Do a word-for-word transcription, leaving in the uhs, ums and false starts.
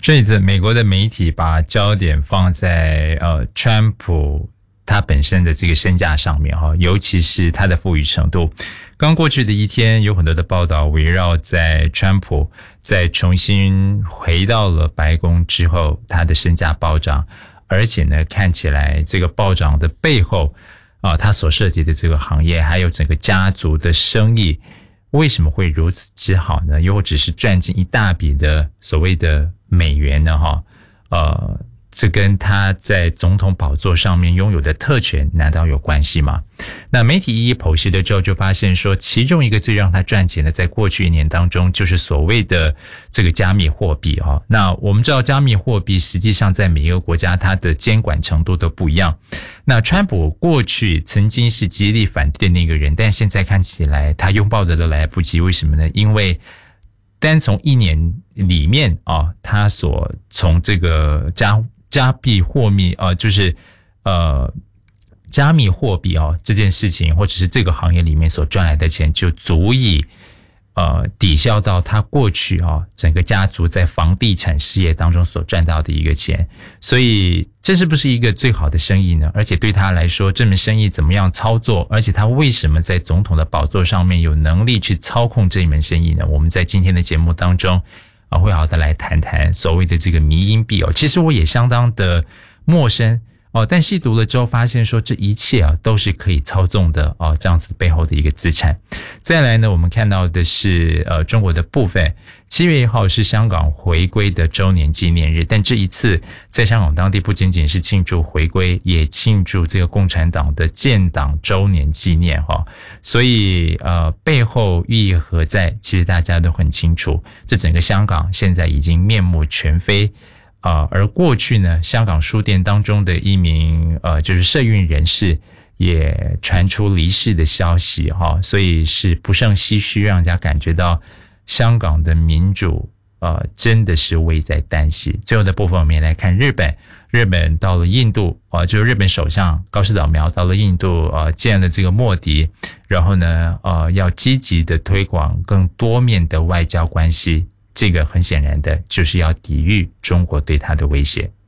这一次美国的媒体把焦点放在呃川普他本身的这个身价上面哈，尤其是他的富裕程度。刚过去的一天有很多的报道围绕在川普在重新回到了白宫之后，他的身价暴涨，而且呢看起来这个暴涨的背后啊，他所涉及的这个行业还有整个家族的生意为什么会如此之好呢？又或只是赚进一大笔的所谓的美元呢？哈，呃，这跟他在总统宝座上面拥有的特权难道有关系吗？那媒体一一剖析了之后，就发现说，其中一个最让他赚钱的，在过去一年当中，就是所谓的这个加密货币哈。那我们知道，加密货币实际上在每一个国家，它的监管程度都不一样。那川普过去曾经是极力反对的那个人，但现在看起来他拥抱的都来不及，为什么呢？因为单从一年里面啊，他所从这个加加密货币啊，就是呃加密货币啊这件事情，或者是这个行业里面所赚来的钱，就足以呃抵消到他过去啊整个家族在房地产事业当中所赚到的一个钱。所以这是不是一个最好的生意呢？而且对他来说，这门生意怎么样操作，而且他为什么在总统的宝座上面有能力去操控这一门生意呢？我们在今天的节目当中啊，会好好的来谈谈所谓的这个迷因币哦。其实我也相当的陌生哦，但细读了之后发现说，这一切啊都是可以操纵的哦，这样子背后的一个资产。再来呢，我们看到的是呃中国的部分，七月一号是香港回归的周年纪念日，但这一次在香港当地不仅仅是庆祝回归，也庆祝这个共产党的建党周年纪念哈、哦，所以呃背后寓意何在，其实大家都很清楚。这整个香港现在已经面目全非。啊、呃，而过去呢，香港书店当中的一名呃，就是社运人士也传出离世的消息哈，所以是不胜唏嘘，让人家感觉到香港的民主呃真的是危在旦夕。最后的部分，我们也来看日本，日本到了印度啊、呃，就是日本首相高市早苗到了印度呃，见了这个莫迪，然后呢呃，要积极的推广更多面的外交关系。这个很显然的就是要抵御中国对他的威胁。